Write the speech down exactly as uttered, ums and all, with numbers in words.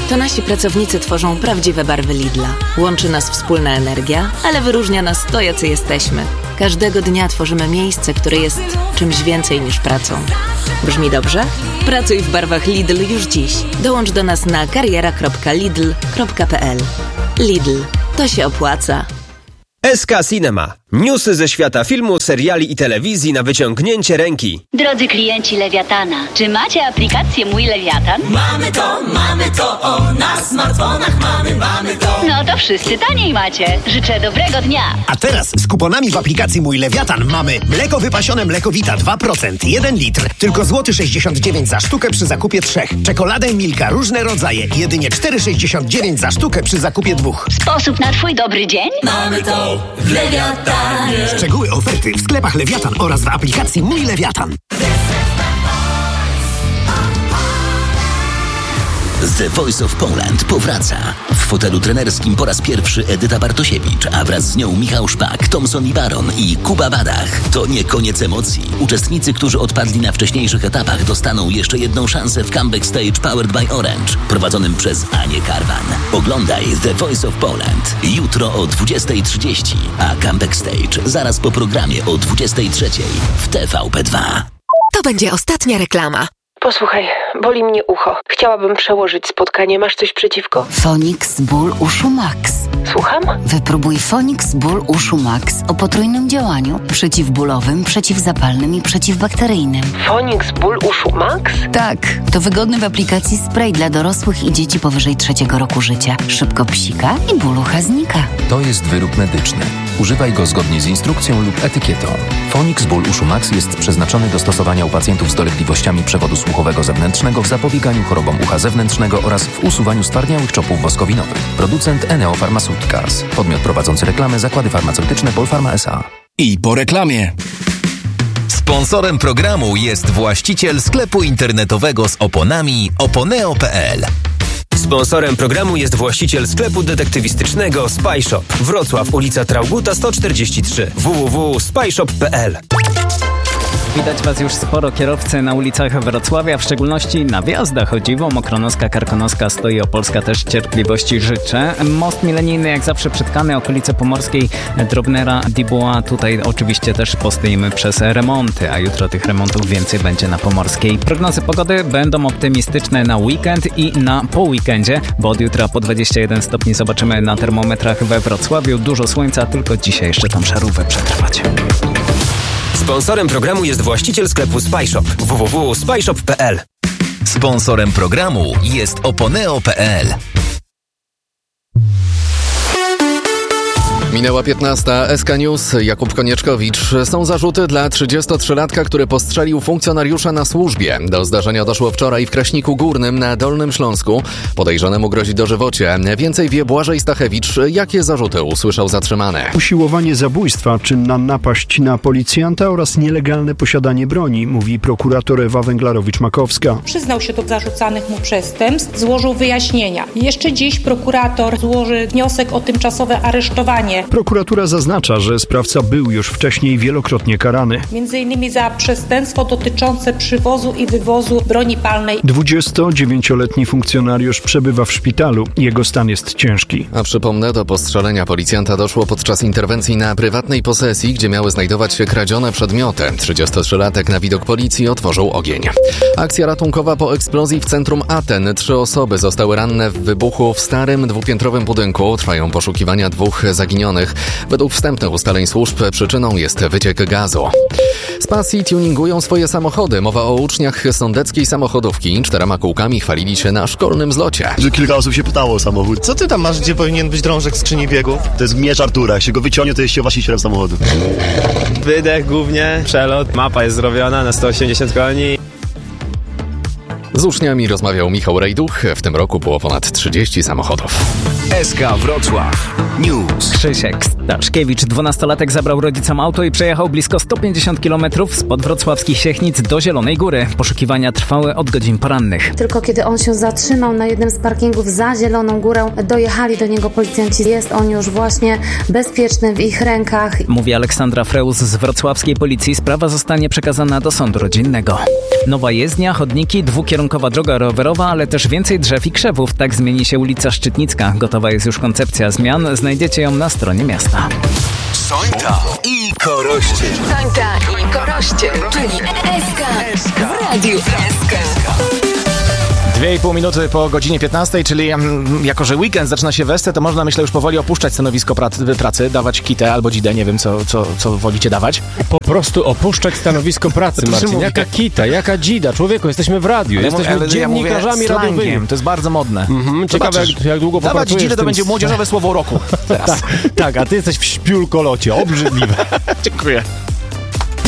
To nasi pracownicy tworzą prawdziwe barwy Lidla. Łączy nas wspólna energia, ale wyróżnia nas to, jacy jesteśmy. Każdego dnia tworzymy miejsce, które jest czymś więcej niż pracą. Brzmi dobrze? Pracuj w barwach Lidl już dziś. Dołącz do nas na kariera kropka lidl kropka p l. Lidl. To się opłaca. S K Cinema. Newsy ze świata filmu, seriali i telewizji na wyciągnięcie ręki. Drodzy klienci Lewiatana, czy macie aplikację Mój Lewiatan? Mamy to, mamy to, o, na smartfonach mamy, mamy to. No to wszyscy taniej macie. Życzę dobrego dnia. A teraz z kuponami w aplikacji Mój Lewiatan mamy mleko wypasione Mlekowita dwa procent, jeden litr, tylko złoty sześćdziesiąt dziewięć za sztukę przy zakupie trzech. Czekoladę Milka, różne rodzaje, jedynie cztery sześćdziesiąt dziewięć za sztukę przy zakupie dwóch. Sposób na twój dobry dzień? Mamy to w Lewiatanie. Szczegóły oferty w sklepach Lewiatan oraz w aplikacji Mój Lewiatan. The Voice of Poland powraca. W fotelu trenerskim po raz pierwszy Edyta Bartosiewicz, a wraz z nią Michał Szpak, Thomson i Baron i Kuba Badach. To nie koniec emocji. Uczestnicy, którzy odpadli na wcześniejszych etapach, dostaną jeszcze jedną szansę w Comeback Stage Powered by Orange, prowadzonym przez Anię Karwan. Oglądaj The Voice of Poland jutro o dwudziesta trzydzieści, a Comeback Stage zaraz po programie o dwudziesta trzecia w T V P dwa. To będzie ostatnia reklama. Posłuchaj, boli mnie ucho. Chciałabym przełożyć spotkanie. Masz coś przeciwko? Fonix Ból Uszu Max. Słucham? Wypróbuj Fonix Ból Uszu Max o potrójnym działaniu. Przeciwbólowym, przeciwzapalnym i przeciwbakteryjnym. Fonix Ból Uszu Max? Tak, to wygodny w aplikacji spray dla dorosłych i dzieci powyżej trzeciego roku życia. Szybko psika i ból ucha znika. To jest wyrób medyczny. Używaj go zgodnie z instrukcją lub etykietą. Fonix Ból Uszu Max jest przeznaczony do stosowania u pacjentów z dolegliwościami przewodu słuchowego zewnętrznego w zapobieganiu chorobom ucha zewnętrznego oraz w usuwaniu stwardniałych czopów woskowinowych. Producent Eneo Pharmaceuticals. Podmiot prowadzący reklamę Zakłady Farmaceutyczne Polpharma S A. I po reklamie. Sponsorem programu jest właściciel sklepu internetowego z oponami oponeo kropka p l. Sponsorem programu jest właściciel sklepu detektywistycznego Spy Shop. Wrocław, ulica Trauguta sto czterdzieści trzy. w w w kropka spy shop kropka p l. Widać Was już sporo kierowcy na ulicach Wrocławia, w szczególności na wjazdach. O dziwo, Mokronoska, Karkonoska, stoi Opolska, też cierpliwości życzę. Most milenijny jak zawsze przytkany, okolice Pomorskiej, Drobnera, Dibuła. Tutaj oczywiście też postoimy przez remonty, a jutro tych remontów więcej będzie na Pomorskiej. Prognozy pogody będą optymistyczne na weekend i na po weekendzie, bo od jutra po dwadzieścia jeden stopni zobaczymy na termometrach we Wrocławiu. Dużo słońca, tylko dzisiaj jeszcze tą szarówę przetrwać. Sponsorem programu jest właściciel sklepu Spy Shop. w w w kropka spy shop kropka p l. Sponsorem programu jest oponeo kropka p l. Minęła piętnasta. S K News. Jakub Konieczkowicz. Są zarzuty dla trzydziestotrzylatka, który postrzelił funkcjonariusza na służbie. Do zdarzenia doszło wczoraj w Kraśniku Górnym na Dolnym Śląsku. Podejrzanemu grozi dożywocie. Więcej wie Błażej Stachewicz. Jakie zarzuty usłyszał zatrzymany? Usiłowanie zabójstwa, czynna napaść na policjanta oraz nielegalne posiadanie broni, mówi prokurator Ewa Węglarowicz-Makowska. Przyznał się do zarzucanych mu przestępstw, złożył wyjaśnienia. Jeszcze dziś prokurator złoży wniosek o tymczasowe aresztowanie. Prokuratura zaznacza, że sprawca był już wcześniej wielokrotnie karany. Między innymi za przestępstwo dotyczące przywozu i wywozu broni palnej. dwudziestodziewięcioletni funkcjonariusz przebywa w szpitalu. Jego stan jest ciężki. A przypomnę, do postrzelenia policjanta doszło podczas interwencji na prywatnej posesji, gdzie miały znajdować się kradzione przedmioty. trzydziestotrzylatek na widok policji otworzył ogień. Akcja ratunkowa po eksplozji w centrum Aten. Trzy osoby zostały ranne w wybuchu w starym dwupiętrowym budynku. Trwają poszukiwania dwóch zaginionych. Według wstępnych ustaleń służb przyczyną jest wyciek gazu. Z pasji tuningują swoje samochody. Mowa o uczniach sądeckiej samochodówki. Czterema kółkami chwalili się na szkolnym zlocie. Że kilka osób się pytało o samochód. Co ty tam masz, gdzie powinien być drążek skrzyni biegów? To jest miecz Artura. Jak się go wyciągnie, to jest się właścicielem samochodu. Wydech głównie, przelot, mapa jest zrobiona na sto osiemdziesiąt koni. Z uczniami rozmawiał Michał Rejduch. W tym roku było ponad trzydzieści samochodów. S K Wrocław News. Krzysiek Staszkiewicz, dwunastolatek, zabrał rodzicom auto i przejechał blisko sto pięćdziesiąt kilometrów spod wrocławskich Siechnic do Zielonej Góry. Poszukiwania trwały od godzin porannych. Tylko kiedy on się zatrzymał na jednym z parkingów za Zieloną Górę, dojechali do niego policjanci. Jest on już właśnie bezpieczny w ich rękach. Mówi Aleksandra Freus z wrocławskiej policji. Sprawa zostanie przekazana do sądu rodzinnego. Nowa jezdnia, chodniki, dwukierunkowe dwukierunkowa droga rowerowa, ale też więcej drzew i krzewów. Tak zmieni się ulica Szczytnicka. Gotowa jest już koncepcja zmian. Znajdziecie ją na stronie miasta. Sońta i Koroście. Sońta i Koroście, czyli S K w Radiu S K. Dwie i pół minuty po godzinie piętnastej, czyli um, jako, że weekend zaczyna się westy, to można, myślę, już powoli opuszczać stanowisko pracy, pracy dawać kitę albo dzidę, nie wiem, co, co, co wolicie dawać. Po prostu opuszczać stanowisko pracy, Marcin. Jaka kita, jaka dzida? Człowieku, jesteśmy w radiu, ale jesteśmy ale dziennikarzami ja radiowymi. To jest bardzo modne. Mhm, ciekawe, jak, jak długo dawać popracujesz dzidę to będzie młodzieżowe słowo roku teraz. tak, tak, a ty jesteś w śpiulkolocie, obrzydliwe. Dziękuję.